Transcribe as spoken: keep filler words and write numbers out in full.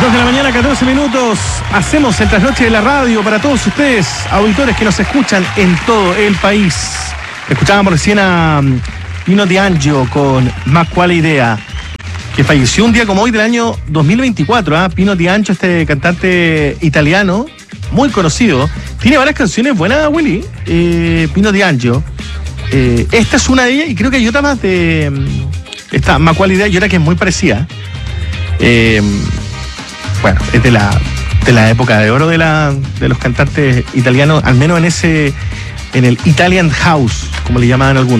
dos de la mañana, catorce minutos. Hacemos el trasnoche de la radio para todos ustedes, auditores que nos escuchan en todo el país. Escuchábamos recién a Pino D'Angio con Más Cual Idea, que falleció un día como hoy del año dos mil veinticuatro. ¿eh? Pino D'Angio, este cantante italiano, muy conocido. Tiene varias canciones buenas, Willy. Eh, Pino D'Angio. Eh, esta es una de ellas y creo que hay otra más de... Esta Más Cual Idea y otra que es muy parecida. Eh... Bueno, es de la, de la época de oro de, la, de los cantantes italianos, al menos en ese, en el Italian House, como le llamaban algunos.